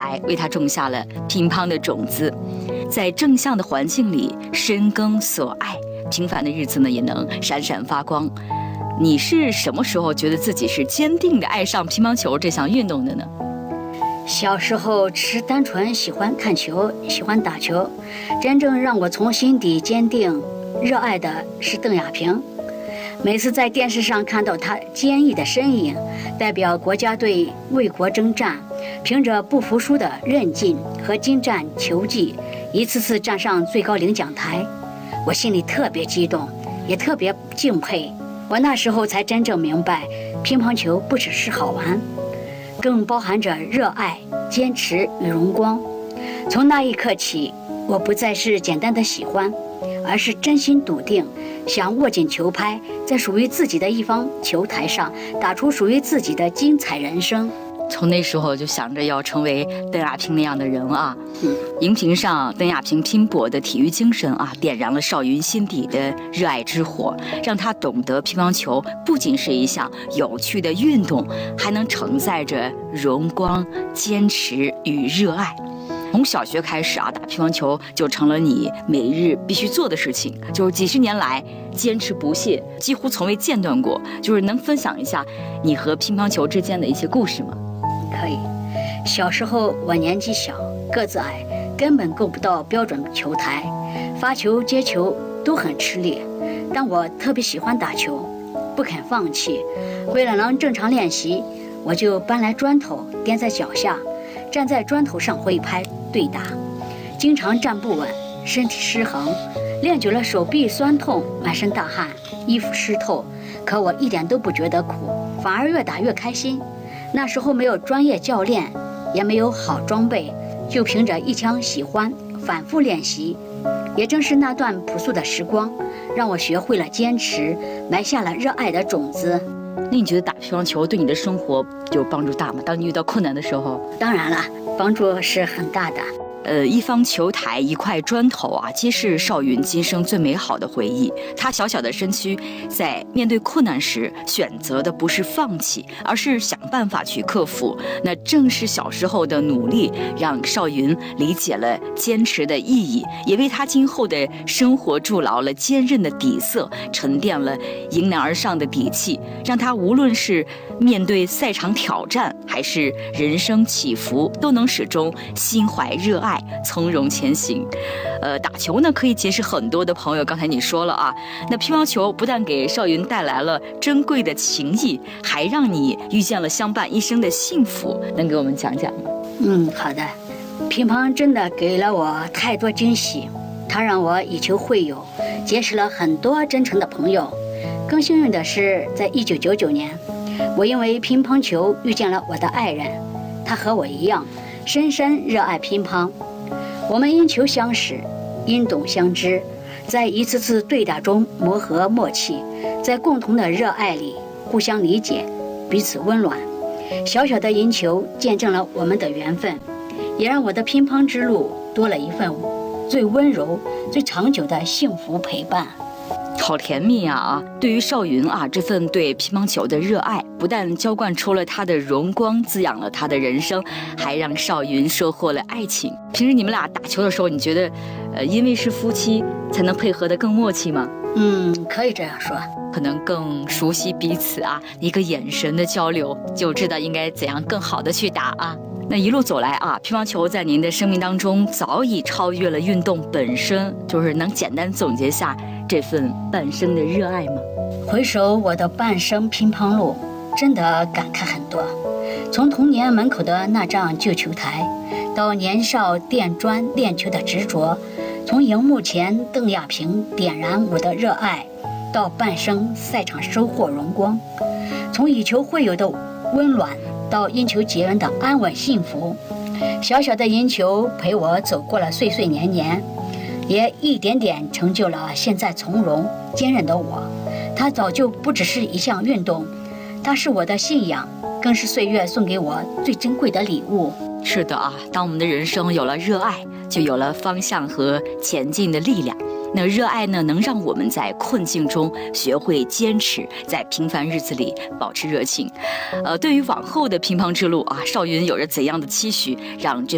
台为他种下了乒乓的种子，在正向的环境里深耕所爱，平凡的日子呢也能闪闪发光。你是什么时候觉得自己是坚定地爱上乒乓球这项运动的呢？ 小时候只是单纯喜欢看球，喜欢打球，真正让我从心底坚定热爱的是邓亚萍。每次在电视上看到她坚毅的身影，代表国家队为国征战，凭着不服输的韧劲和精湛球技，一次次站上最高领奖台，我心里特别激动，也特别敬佩。我那时候才真正明白，乒乓球不只是好玩，更包含着热爱、坚持与荣光。从那一刻起，我不再是简单的喜欢，而是真心笃定，想握紧球拍，在属于自己的一方球台上打出属于自己的精彩人生。 从那时候就想着要成为邓亚萍那样的人啊。荧屏上邓亚萍拼搏的体育精神啊，点燃了邵云心底的热爱之火，让他懂得乒乓球不仅是一项有趣的运动，还能承载着荣光、坚持与热爱。从小学开始啊，打乒乓球就成了你每日必须做的事情，就是几十年来坚持不懈，几乎从未间断过。就是能分享一下你和乒乓球之间的一些故事吗？ 可以。小时候我年纪小，个子矮，根本够不到标准球台，发球接球都很吃力，但我特别喜欢打球，不肯放弃。为了能正常练习，我就搬来砖头垫在脚下，站在砖头上挥拍对打，经常站不稳，身体失衡，练久了手臂酸痛，满身大汗，衣服湿透，可我一点都不觉得苦，反而越打越开心。那时候没有专业教练，也没有好装备，就凭着一腔喜欢反复练习。也正是那段朴素的时光，让我学会了坚持，埋下了热爱的种子。 那你觉得打乒乓球对你的生活有帮助大吗？当你遇到困难的时候？ 当然了，帮助是很大的。 一方球台一块砖头啊，皆是邵云今生最美好的回忆。他小小的身躯在面对困难时选择的不是放弃，而是想办法去克服。那正是小时候的努力，让邵云理解了坚持的意义，也为他今后的生活筑牢了坚韧的底色，沉淀了迎难而上的底气，让他无论是面对赛场挑战，还是人生起伏，都能始终心怀热爱，从容前行。打球呢可以结识很多的朋友，刚才你说了啊，那乒乓球不但给邵云带来了珍贵的情谊，还让你遇见了相伴一生的幸福，能给我们讲讲吗？ 好的。乒乓真的给了我太多惊喜，它让我以球会友，结识了很多真诚的朋友。更幸运的是，在1999年，我因为乒乓球遇见了我的爱人，他和我一样深深热爱乒乓。我们因球相识，因懂相知，在一次次对打中磨合默契，在共同的热爱里互相理解，彼此温暖。小小的赢球见证了我们的缘分，也让我的乒乓之路多了一份最温柔、最长久的幸福陪伴。 好甜蜜啊！对于邵云啊，这份对乒乓球的热爱，不但浇灌出了他的荣光，滋养了他的人生，还让邵云收获了爱情。平时你们俩打球的时候，你觉得，因为是夫妻，才能配合得更默契吗？ 可以这样说， 可能更熟悉彼此啊，一个眼神的交流，就知道应该怎样更好的去打啊。那一路走来啊，乒乓球在您的生命当中早已超越了运动本身，就是能简单总结下这份半生的热爱吗？ 回首我的半生乒乓路，真的感慨很多。从童年门口的那张旧球台，到年少垫砖练球的执着，从荧幕前邓亚萍点燃我的热爱，到半生赛场收获荣光，从以球会友的温暖，到因球结缘的安稳幸福。小小的赢球陪我走过了岁岁年年，也一点点成就了现在从容坚韧的我。它早就不只是一项运动，它是我的信仰，更是岁月送给我最珍贵的礼物。 是的啊，当我们的人生有了热爱，就有了方向和前进的力量。那热爱呢，能让我们在困境中学会坚持，在平凡日子里保持热情。对于往后的乒乓之路啊，邵云有着怎样的期许，让这